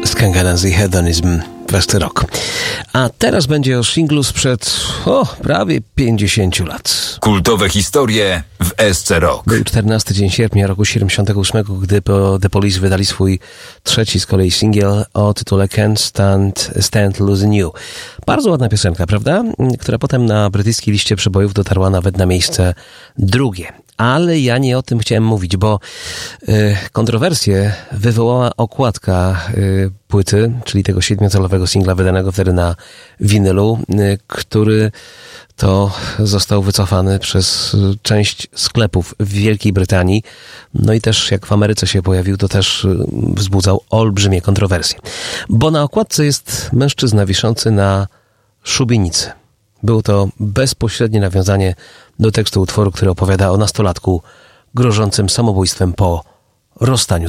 Skank&Nancy Hedonism West Rock. A teraz będzie o singlu sprzed prawie 50 lat. Kultowe historie w SC Rock. Był 14 dzień sierpnia roku 78, gdy The Police wydali swój trzeci z kolei singiel o tytule Can't Stand Losing You. Bardzo ładna piosenka, prawda? Która potem na brytyjskiej liście przebojów dotarła nawet na miejsce drugie. Ale ja nie o tym chciałem mówić, bo kontrowersję wywołała okładka płyty, czyli tego 7-calowego singla wydanego wtedy na winylu, który to został wycofany przez część sklepów w Wielkiej Brytanii. No i też jak w Ameryce się pojawił, to też wzbudzał olbrzymie kontrowersje. Bo na okładce jest mężczyzna wiszący na szubienicy. Było to bezpośrednie nawiązanie do tekstu utworu, który opowiada o nastolatku grożącym samobójstwem po rozstaniu